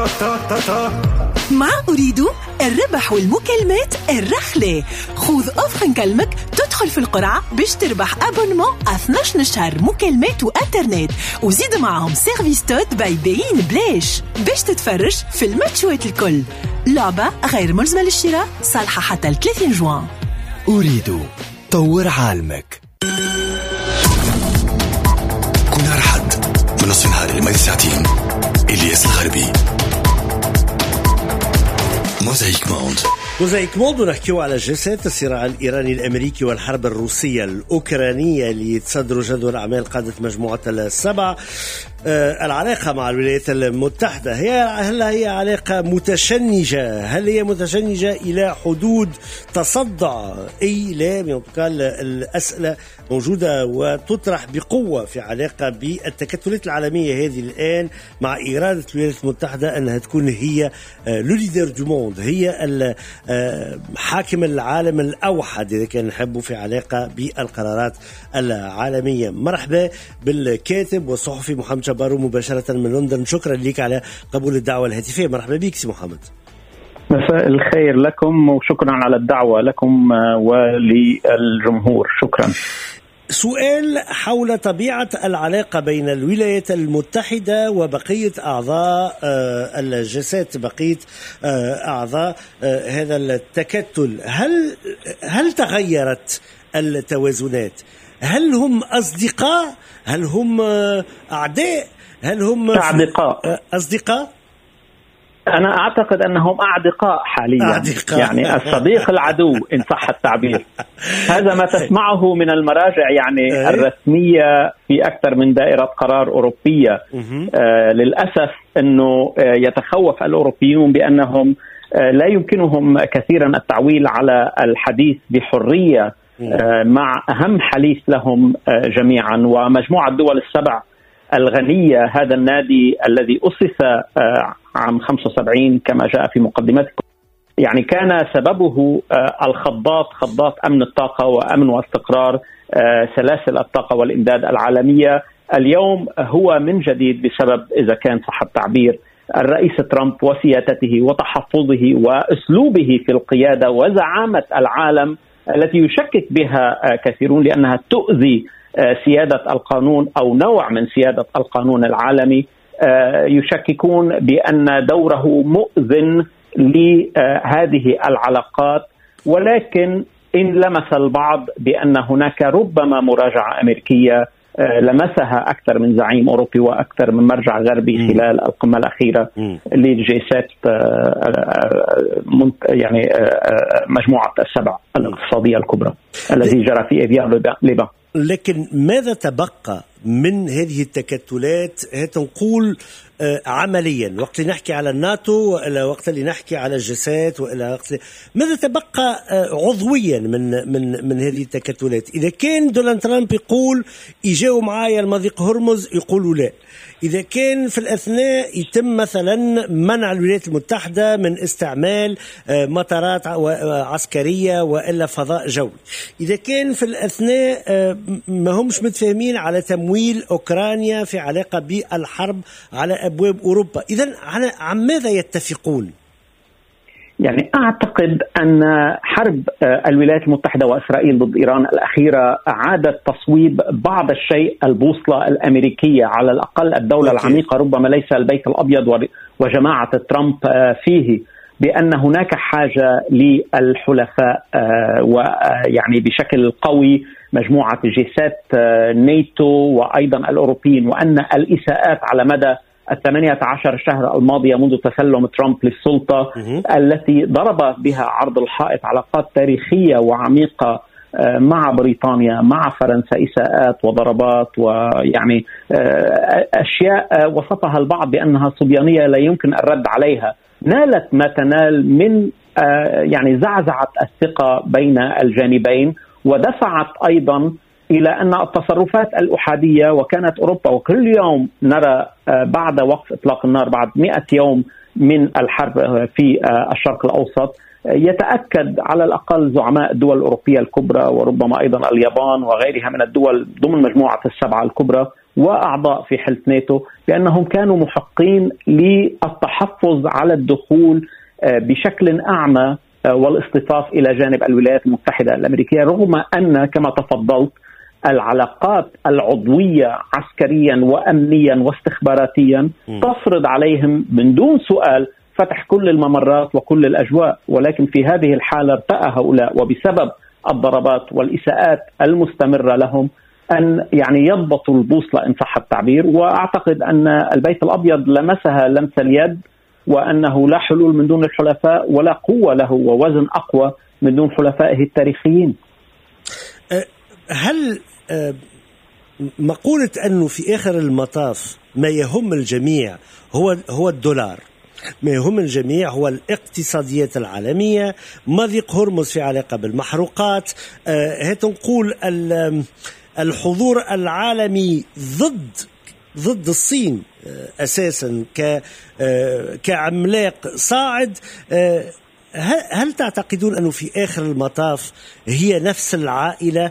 مع أريد الربح والمكالمات الرخلة. خذ أوفر نكلمك تدخل في القرعة باش تربح أبونمون 12 شهر مكالمات وإنترنت، وزيد معهم سيرفيس توت باي باين بلاش باش تتفرج في الماتشوات الكل. لعبة غير ملزمة للشراء، صالحة حتى 30 جوان. أريد طور عالمك. كنا رحد من نصف النهار لمدة ساعتين. إلياس الغربي. موزايك موند ونحكيو على جسات الصراع الإيراني الأمريكي والحرب الروسية الأوكرانية اللي يتصدروا جدول أعمال قادة مجموعة السبع. العلاقة مع الولايات المتحدة هل هي علاقة متشنجة؟ هل هي متشنجة إلى حدود تصدع؟ لا، الأسئلة موجودة وتطرح بقوة في علاقة بالتكتلات العالمية هذه الآن، مع إرادة الولايات المتحدة أنها تكون هي ليدر دو موند، هي حاكم العالم الأوحد إذا كان نحبه في علاقة بالقرارات العالمية. مرحبا بالكاتب والصحفي محمد جبارو مباشرة من لندن. شكرا لك على قبول الدعوة الهاتفية. مرحبا بك سي محمد. مساء الخير لكم وشكرا على الدعوة لكم وللجمهور. شكرا. سؤال حول طبيعة العلاقة بين الولايات المتحدة وبقية أعضاء الجسات، بقية أعضاء هذا التكتل. هل تغيرت التوازنات؟ هل هم أصدقاء؟ هل هم أعداء؟ هل هم أصدقاء؟ أنا أعتقد أنهم أعدقاء حاليا. يعني الصديق العدو إن صح التعبير. هذا ما تسمعه من المراجع يعني الرسمية في أكثر من دائرة قرار أوروبية. للأسف أنه يتخوف الأوروبيون بأنهم لا يمكنهم كثيرا التعويل على الحديث بحرية مع أهم حليف لهم جميعا ومجموعة الدول السبع الغنية. هذا النادي الذي أسس عام 75 كما جاء في مقدمتكم، يعني كان سببه خضات أمن الطاقة وأمن واستقرار سلاسل الطاقة والإمداد العالمية. اليوم هو من جديد بسبب، إذا كان صح التعبير، الرئيس ترامب وسيادته وتحفظه وأسلوبه في القيادة وزعامة العالم التي يشكك بها كثيرون لأنها تؤذي سيادة القانون أو نوع من سيادة القانون العالمي. يشككون بأن دوره مؤذن لهذه العلاقات، ولكن إن لمس البعض بأن هناك ربما مراجعة أمريكية لمسها أكثر من زعيم أوروبي وأكثر من مرجع غربي خلال القمة الأخيرة للجيسات، يعني مجموعة السبع الاقتصادية الكبرى الذي جرى في إيفيان ليبان. لكن ماذا تبقى من هذه التكتلات نقول عمليا، وقت اللي نحكي على الناتو وإلى وقت اللي نحكي على الجسات وإلى وقت ماذا تبقى عضويا من هذه التكتلات؟ إذا كان دونالد ترامب يقول يجاوا معايا المضيق هرمز يقولوا لا، إذا كان في الأثناء يتم مثلا منع الولايات المتحدة من استعمال مطارات عسكرية وإلا فضاء جوي، إذا كان في الأثناء ما همش متفاهمين على تمويل أوكرانيا في علاقة بالحرب على أبواب أوروبا، إذن عن ماذا يتفقون؟ يعني أعتقد أن حرب الولايات المتحدة وإسرائيل ضد إيران الأخيرة أعادت تصويب بعض الشيء البوصلة الأمريكية، على الأقل الدولة العميقة، ربما ليس البيت الأبيض وجماعة ترامب فيه، بأن هناك حاجة للحلفاء ويعني بشكل قوي مجموعة جيسات ناتو وأيضا الأوروبيين، وأن الإساءات على مدى 18 شهر الماضية منذ تسلم ترامب للسلطة التي ضرب بها عرض الحائط علاقات تاريخية وعميقة مع بريطانيا مع فرنسا، إساءات وضربات ويعني أشياء وصفها البعض بأنها صبيانية لا يمكن الرد عليها، نالت ما تنال من يعني زعزعة الثقة بين الجانبين، ودفعت أيضا إلى أن التصرفات الأحادية، وكانت أوروبا وكل يوم نرى بعد وقف إطلاق النار بعد 100 يوم من الحرب في الشرق الأوسط يتأكد على الأقل زعماء الدول الأوروبية الكبرى وربما أيضا اليابان وغيرها من الدول ضمن مجموعة السبعة الكبرى وأعضاء في حلف ناتو بأنهم كانوا محقين للتحفظ على الدخول بشكل أعمى والاصطفاف إلى جانب الولايات المتحدة الأمريكية، رغم أن كما تفضلت العلاقات العضوية عسكريا وأمنيا واستخباراتيا تفرض عليهم من دون سؤال فتح كل الممرات وكل الأجواء. ولكن في هذه الحالة ارتأى هؤلاء وبسبب الضربات والإساءات المستمرة لهم أن يعني يضبطوا البوصلة إن صح التعبير. وأعتقد أن البيت الأبيض لمسها لمس اليد، وأنه لا حلول من دون الحلفاء ولا قوة له ووزن أقوى من دون حلفائه التاريخيين. هل مقولة أنه في آخر المطاف ما يهم الجميع هو الدولار، ما يهم الجميع هو الاقتصاديات العالمية، مضيق هرمز في علاقة بالمحروقات، هتنقول الحضور العالمي ضد الصين أساسا كعملاق صاعد، هل تعتقدون أنه في آخر المطاف هي نفس العائلة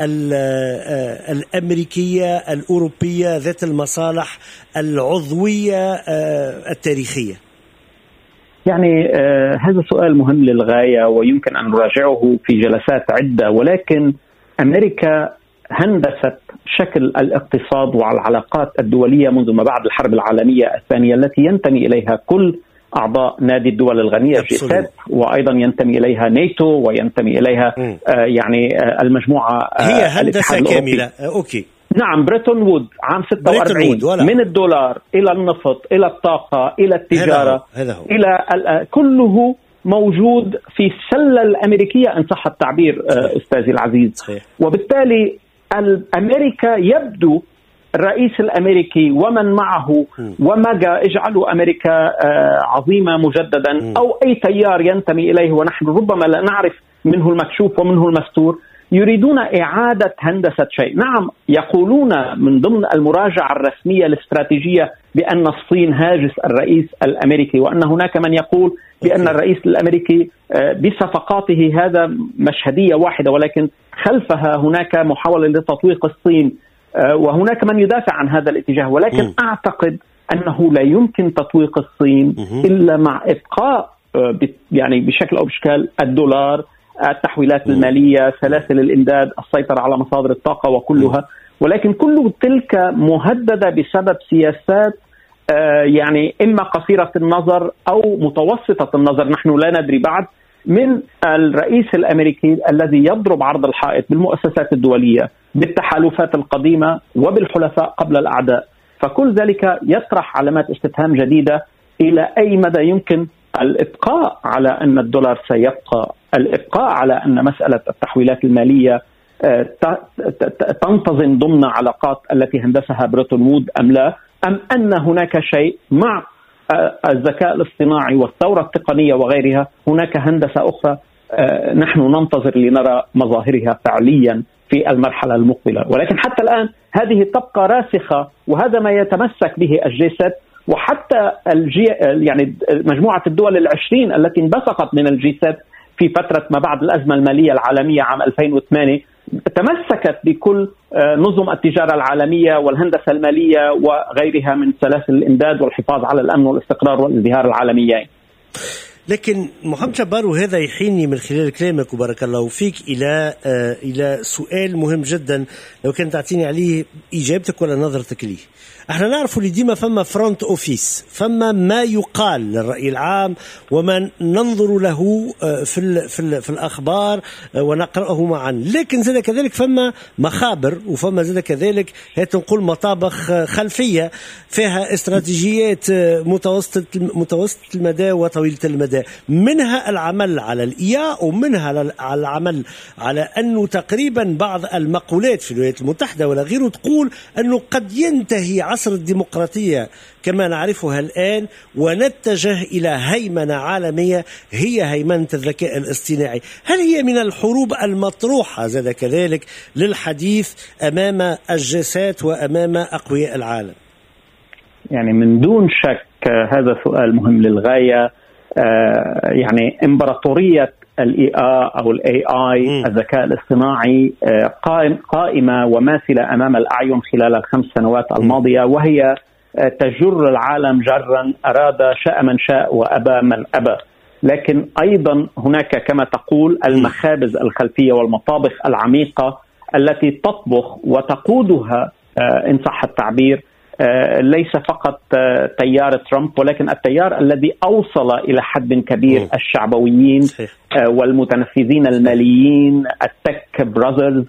الأمريكية الأوروبية ذات المصالح العضوية التاريخية؟ يعني هذا سؤال مهم للغاية ويمكن أن نراجعه في جلسات عدة، ولكن أمريكا هندست شكل الاقتصاد والعلاقات الدولية منذ ما بعد الحرب العالمية الثانية التي ينتمي إليها كل أعضاء نادي الدول الغنية G7، وأيضا ينتمي إليها ناتو وينتمي إليها يعني المجموعة هي هندسة كاملة. أوكي. نعم، بريتون وود عام 46 من الدولار إلى النفط إلى الطاقة إلى التجارة إلى كله موجود في السلة الأمريكية إن صح التعبير أستاذي العزيز. صحيح. وبالتالي أمريكا يبدو الرئيس الأمريكي ومن معه ومجا اجعلوا أمريكا عظيمة مجددا أو أي تيار ينتمي إليه، ونحن ربما لا نعرف منه المكشوف ومنه المستور، يريدون إعادة هندسة شيء. نعم، يقولون من ضمن المراجعة الرسمية الاستراتيجية بأن الصين هاجس الرئيس الأمريكي، وأن هناك من يقول بأن الرئيس الأمريكي بصفقاته هذا مشهدية واحدة، ولكن خلفها هناك محاولة لتطويق الصين، وهناك من يدافع عن هذا الاتجاه. ولكن أعتقد أنه لا يمكن تطويق الصين إلا مع إبقاء يعني بشكل أو بشكل الدولار، التحويلات المالية، سلاسل الإمداد، السيطرة على مصادر الطاقة وكلها. ولكن كل تلك مهددة بسبب سياسات يعني إما قصيرة النظر أو متوسطة النظر، نحن لا ندري بعد، من الرئيس الأمريكي الذي يضرب عرض الحائط بالمؤسسات الدولية، بالتحالفات القديمة وبالحلفاء قبل الأعداء. فكل ذلك يطرح علامات استفهام جديدة إلى أي مدى يمكن الإبقاء على أن الدولار سيبقى، الإبقاء على أن مسألة التحويلات المالية تنتظم ضمن علاقات التي هندسها بريتون وود أم لا، أم أن هناك شيء مع الذكاء الاصطناعي والثورة التقنية وغيرها، هناك هندسة أخرى نحن ننتظر لنرى مظاهرها فعليا في المرحلة المقبلة. ولكن حتى الآن هذه تبقى راسخة، وهذا ما يتمسك به الجي7 وحتى يعني مجموعة الدول العشرين التي انبثقت من الجي7 في فترة ما بعد الأزمة المالية العالمية عام 2008 تمسكت بكل نظم التجارة العالمية والهندسة المالية وغيرها من سلاسل الإمداد والحفاظ على الأمن والاستقرار والازدهار العالميين. لكن محمد جبار، وهذا يحيني من خلال كلامك وبارك الله فيك إلى سؤال مهم جدا، لو كنت تعطيني عليه إجابتك ولا نظرتك ليه. احنا نعرف اللي ديما فما فرونت اوفيس، فما ما يقال للرأي العام وما ننظر له في الأخبار ونقرأه معا، لكن زاد كذلك فما مخابر وفما زاد كذلك نقول مطابخ خلفية فيها استراتيجيات متوسطة المدى وطويلة المدى، منها العمل على الإياء ومنها العمل على أنه تقريبا بعض المقولات في الولايات المتحدة ولا غيره تقول أنه قد ينتهي عصر الديمقراطية كما نعرفها الآن ونتجه إلى هيمنة عالمية هي هيمنة الذكاء الاصطناعي. هل هي من الحروب المطروحة زاد كذلك للحديث أمام الجسات وأمام أقوياء العالم؟ يعني من دون شك هذا سؤال مهم للغاية. يعني إمبراطورية الEA أو الAI الذكاء الاصطناعي قائمة وماثلة أمام الأعين خلال ال5 سنوات الماضية، وهي تجر العالم جرا أراد شاء من شاء وأبى من أبى. لكن أيضا هناك كما تقول المخابز الخلفية والمطابخ العميقة التي تطبخ وتقودها إن صح التعبير ليس فقط تيار ترامب، ولكن التيار الذي أوصل إلى حد كبير الشعبويين والمتنفذين الماليين، التك براذرز،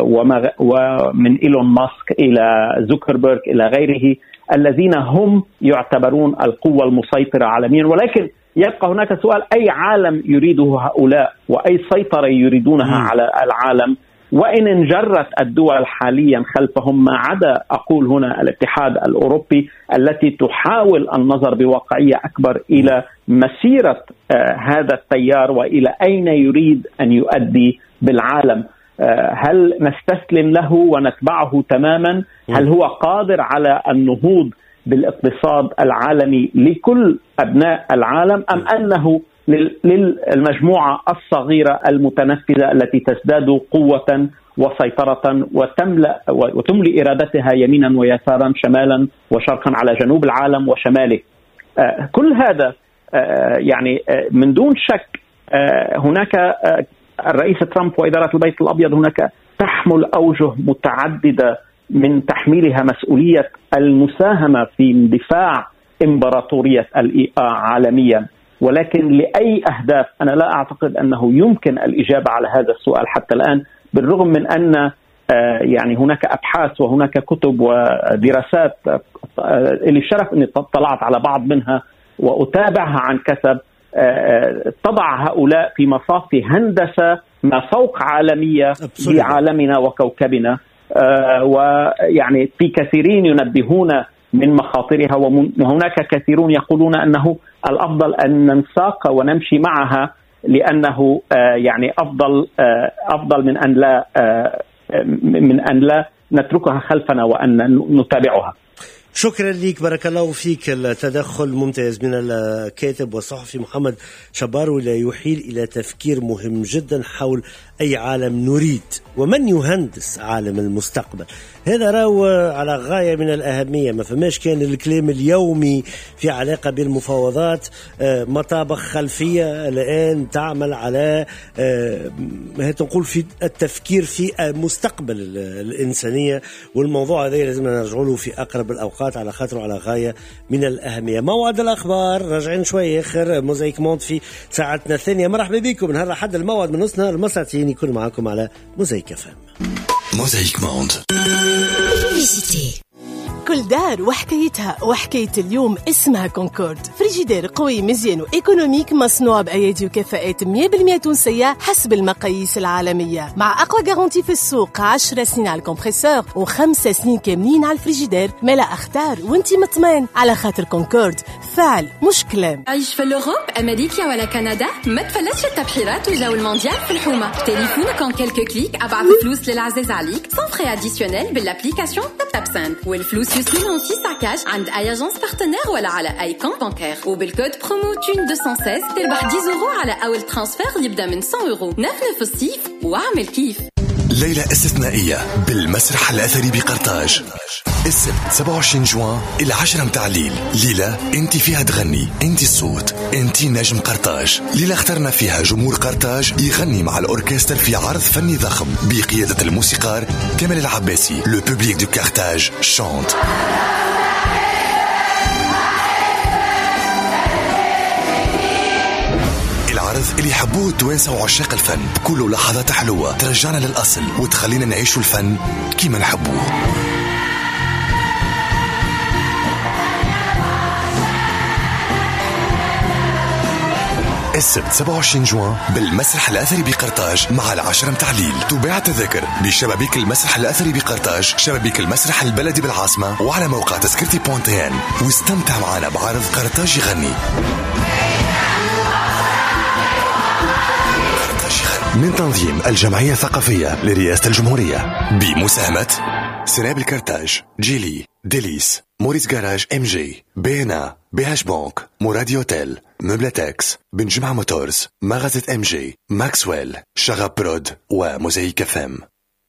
ومن إيلون ماسك إلى زوكربيرغ إلى غيره، الذين هم يعتبرون القوة المسيطرة عالميا. ولكن يبقى هناك سؤال: أي عالم يريده هؤلاء وأي سيطرة يريدونها على العالم؟ وإن انجرت الدول حاليا خلفهم، ما عدا أقول هنا الاتحاد الأوروبي التي تحاول النظر بواقعية أكبر إلى مسيرة هذا التيار وإلى أين يريد أن يؤدي بالعالم. هل نستسلم له ونتبعه تماما؟ هل هو قادر على النهوض بالاقتصاد العالمي لكل أبناء العالم، أم أنه للمجموعة الصغيرة المتنفذة التي تزداد قوة وسيطرة وتملي إرادتها يمينا ويسارا، شمالا وشرقا، على جنوب العالم وشماله؟ كل هذا يعني من دون شك هناك الرئيس ترامب وإدارة البيت الأبيض هناك تحمل أوجه متعددة من تحميلها مسؤولية المساهمة في اندفاع إمبراطورية الإيقاع عالميا. ولكن لأي أهداف؟ أنا لا أعتقد أنه يمكن الإجابة على هذا السؤال حتى الآن، بالرغم من أن يعني هناك أبحاث وهناك كتب ودراسات اللي الشرف أني اطلعت على بعض منها وأتابعها عن كثب، تضع هؤلاء في مصاف هندسة ما فوق عالمية لعالمنا وكوكبنا. ويعني في كثيرين ينبهون من مخاطرها، وهناك كثيرون يقولون أنه الأفضل أن ننساق ونمشي معها، لأنه يعني أفضل من أن لا نتركها خلفنا وأن نتابعها. شكرا لك، بارك الله فيك. التدخل ممتاز من الكاتب والصحفي محمد شبار، ولا يحيل إلى تفكير مهم جدا حول أي عالم نريد ومن يهندس عالم المستقبل. هذا راهو على غاية من الأهمية. ما فماش كان الكلام اليومي في علاقة بالمفاوضات مطابخ خلفية الآن تعمل على تقول في التفكير في مستقبل الإنسانية، والموضوع هذا لازم نرجع له في أقرب الأوقات على خاطره على غاية من الأهمية. موعد الأخبار راجعين شوية آخر موزايك موند في ساعتنا الثانية. مرحبا بكم من هذا حد الموعد من نص نهار المساعتين يكون معكم على موزايك فهم. موزايك موند. كل دار وحكايتها، وحكاية اليوم اسمها كونكورد. فريجيدير قوي مزيان وإيكونوميك مصنوع بأيادي وكفاءات 100% تونسية حسب المقاييس العالمية، مع أقوى جارانتي في السوق، 10 سنين على الكمبريسور و5 سنين كاملين على الفريجيدير. ملا اختار وانتي مطمئن على خاطر كونكورد فعل مش كلام. عيش في الأوروب، أمريكا ولا كندا، ما تفلتش التبحيرات وجو المونديال في الحومة. تليفونك en quelques clics، أبعث فلوس للعزيز عليك sans frais additionnels بالابليكاسيون تاب سند، والفلوس يوصلون في ساكاج عند أي أجنس بارتنير ولا على أي كونت بانكير. وبالكود برومو تون 216 تربح 10 يورو على أول ترانسفير اللي يبدأ من 100 يورو. نفذ الصيف واعمل كيف. ليلة استثنائية بالمسرح الأثري بقرطاج، السبت 27 جوان إلى 10 متاع الليل. ليلة انت فيها تغني، انت الصوت، انت نجم قرطاج. ليلة اخترنا فيها جمهور قرطاج يغني مع الأوركستر في عرض فني ضخم بقيادة الموسيقار كمال العباسي. لو بوبليك دو كارتاج شانت. العرض اللي يحبوه التوانسة وعشاق الفن، كله لحظات حلوة ترجعنا للأصل وتخلينا نعيشوا الفن كيما نحبوه. السبت 27 جوان بالمسرح الأثري بقرطاج مع 10 متاع الليل. تباع تذاكر بشبابيك المسرح الأثري بقرطاج، شبابيك المسرح البلدي بالعاصمة، وعلى موقع تذكرتي بونتين. واستمتع معنا بعرض قرطاج يغني. من تنظيم الجمعية الثقافية لرئاسة الجمهورية بمساهمة سناب الكرتاج، جيلي، ديليس. موريس جراج ام جي، بينا، بيهاش بانك، مرادي اوتيل، مبلتكس، بن جمعة موتورز، مغازة ام جي، ماكسويل، شغب برود وموزايك اف ام.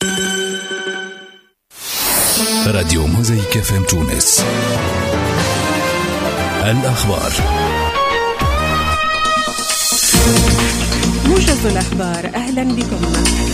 راديو موزايك اف ام تونس. الأخبار. موجز الأخبار، أهلا بكم.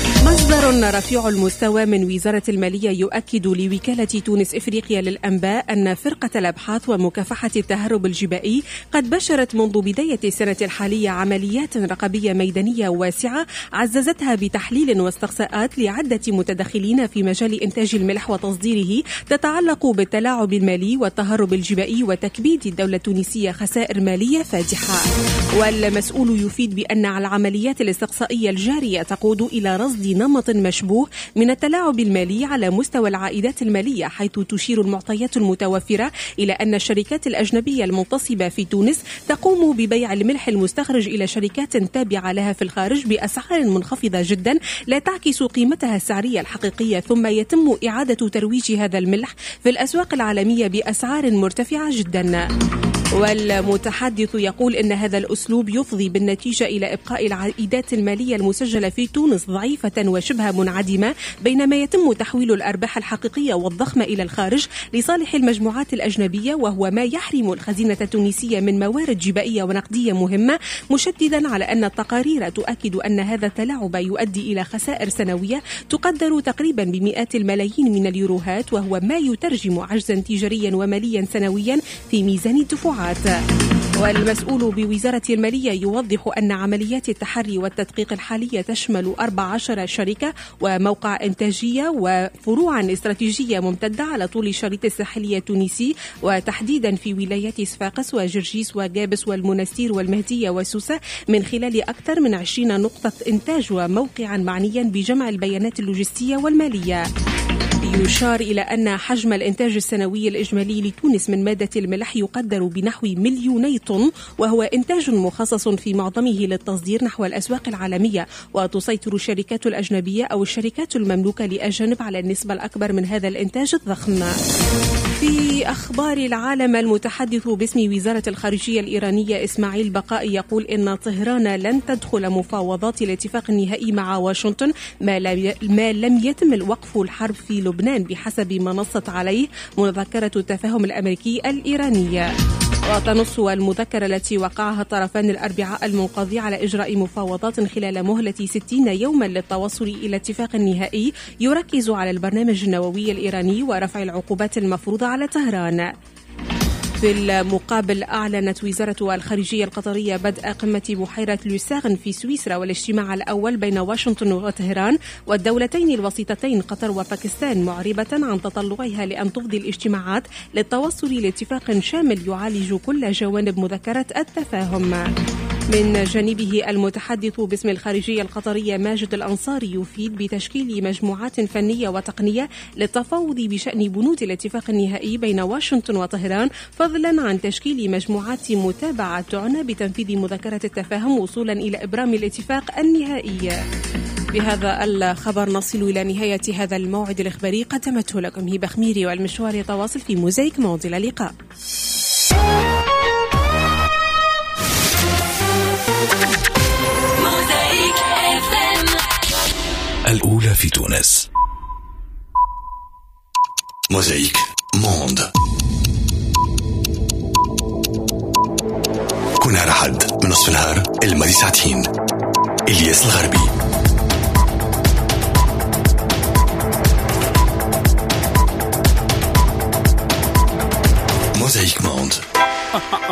مصدر رفيع المستوى من وزارة المالية يؤكد لوكالة تونس إفريقيا للأنباء أن فرقة الأبحاث ومكافحة التهرب الجبائي قد بشرت منذ بداية السنة الحالية عمليات رقابية ميدانية واسعة عززتها بتحليل واستقصاءات لعدة متدخلين في مجال إنتاج الملح وتصديره تتعلق بالتلاعب المالي والتهرب الجبائي وتكبيد الدولة التونسية خسائر مالية فادحة. والمسؤول يفيد بأن العمليات الاستقصائية الجارية تقود إلى رصد نمط مشبوه من التلاعب المالي على مستوى العائدات المالية، حيث تشير المعطيات المتوفرة إلى أن الشركات الأجنبية المنتصبة في تونس تقوم ببيع الملح المستخرج إلى شركات تابعة لها في الخارج بأسعار منخفضة جدا لا تعكس قيمتها السعرية الحقيقية، ثم يتم إعادة ترويج هذا الملح في الأسواق العالمية بأسعار مرتفعة جدا. والمتحدث يقول إن هذا الأسلوب يفضي بالنتيجة إلى إبقاء العائدات المالية المسجلة في تونس ضعيفة وشبه منعدمة، بينما يتم تحويل الأرباح الحقيقية والضخمة إلى الخارج لصالح المجموعات الأجنبية، وهو ما يحرم الخزينة التونسية من موارد جبائية ونقدية مهمة، مشددا على أن التقارير تؤكد أن هذا التلاعب يؤدي إلى خسائر سنوية تقدر تقريبا بمئات الملايين من اليوروهات، وهو ما يترجم عجزا تجاريا وماليا سنويا في ميزان الدفعات. والمسؤول بوزارة المالية يوضح أن عمليات التحري والتدقيق الحالية تشمل 14 شركة وموقع إنتاجية وفروعا استراتيجية ممتدة على طول الشريط الساحلي التونسي، وتحديدا في ولايات صفاقس وجرجيس وجابس والمنستير والمهدية وسوسة، من خلال أكثر من 20 نقطة إنتاج وموقعا معنيا بجمع البيانات اللوجستية والمالية. يشار إلى أن حجم الإنتاج السنوي الإجمالي لتونس من مادة الملح يقدر بنحو 2,000,000 طن، وهو إنتاج مخصص في معظمه للتصدير نحو الأسواق العالمية، وتسيطر الشركات الأجنبية أو الشركات المملوكة لأجانب على النسبة الأكبر من هذا الإنتاج الضخم. في أخبار العالم، المتحدث باسم وزارة الخارجية الإيرانية إسماعيل بقائي يقول إن طهران لن تدخل مفاوضات الاتفاق النهائي مع واشنطن ما لم يتم الوقف الحرب في لبنان بحسب ما نصت عليه مذكرة التفاهم الأمريكي الإيرانية. وتنص المذكرة التي وقعها الطرفان الأربعاء المنقضي على إجراء مفاوضات خلال مهلة 60 يوما للتوصل إلى اتفاق نهائي يركز على البرنامج النووي الإيراني ورفع العقوبات المفروضة على طهران. في المقابل، أعلنت وزارة الخارجية القطرية بدء قمة بحيرة لوساغن في سويسرا، والاجتماع الأول بين واشنطن وطهران والدولتين الوسيطتين قطر وباكستان، معربة عن تطلعها لأن تفضي الاجتماعات للتوصل لاتفاق شامل يعالج كل جوانب مذكرة التفاهم. من جانبه، المتحدث باسم الخارجية القطرية ماجد الأنصاري يفيد بتشكيل مجموعات فنية وتقنية للتفاوض بشأن بنود الاتفاق النهائي بين واشنطن وطهران، فضلا عن تشكيل مجموعات متابعة تعنى بتنفيذ مذكرة التفاهم وصولا إلى إبرام الاتفاق النهائي. بهذا الخبر نصل إلى نهاية هذا الموعد الإخباري، قدمته لكم هبة خميري، والمشوار يتواصل في موزايك موند. إلى اللقاء. الأولى في تونس. موزايك موند. كل نهار أحد من نصف النهار الماضي ساعتين. إلياس الغربي. موزايك موند.